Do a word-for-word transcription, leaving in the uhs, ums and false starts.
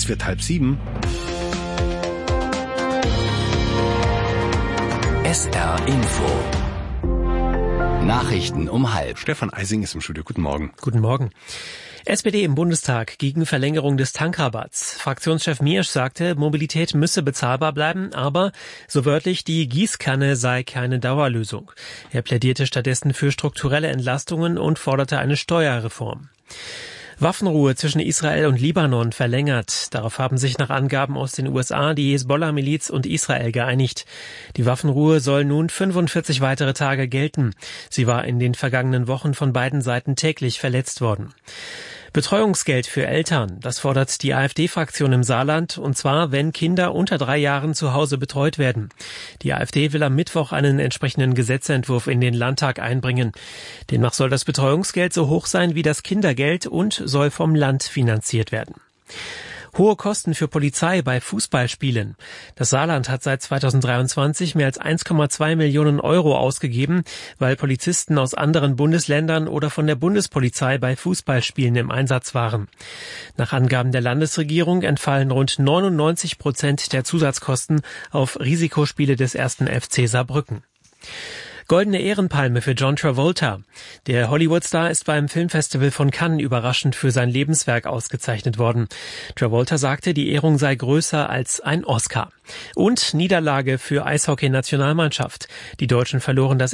Es wird halb sieben. S R Info. Nachrichten um halb. Stefan Eising ist im Studio. Guten Morgen. Guten Morgen. S P D im Bundestag gegen Verlängerung des Tankrabatts. Fraktionschef Miersch sagte, Mobilität müsse bezahlbar bleiben, aber, so wörtlich, die Gießkanne sei keine Dauerlösung. Er plädierte stattdessen für strukturelle Entlastungen und forderte eine Steuerreform. Waffenruhe zwischen Israel und Libanon verlängert. Darauf haben sich nach Angaben aus den U S A die Hezbollah-Miliz und Israel geeinigt. Die Waffenruhe soll nun fünfundvierzig weitere Tage gelten. Sie war in den vergangenen Wochen von beiden Seiten täglich verletzt worden. Betreuungsgeld für Eltern, das fordert die AfD-Fraktion im Saarland, und zwar, wenn Kinder unter drei Jahren zu Hause betreut werden. Die AfD will am Mittwoch einen entsprechenden Gesetzentwurf in den Landtag einbringen. Demnach soll das Betreuungsgeld so hoch sein wie das Kindergeld und soll vom Land finanziert werden. Hohe Kosten für Polizei bei Fußballspielen. Das Saarland hat seit zweitausenddreiundzwanzig mehr als eins Komma zwei Millionen Euro ausgegeben, weil Polizisten aus anderen Bundesländern oder von der Bundespolizei bei Fußballspielen im Einsatz waren. Nach Angaben der Landesregierung entfallen rund neunundneunzig Prozent der Zusatzkosten auf Risikospiele des ersten F C Saarbrücken. Goldene Ehrenpalme für John Travolta. Der Hollywood-Star ist beim Filmfestival von Cannes überraschend für sein Lebenswerk ausgezeichnet worden. Travolta sagte, die Ehrung sei größer als ein Oscar. Und Niederlage für Eishockey-Nationalmannschaft. Die Deutschen verloren das